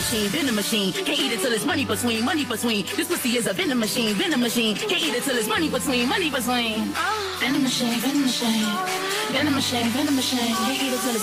machine, venom machine. Can't eat it till it's money between, money between. This pussy is a venom machine, venom machine. Can't eat it till it's money between, money between. Venom machine, venom machine. Venom machine, venom machine. Can't eat it till it's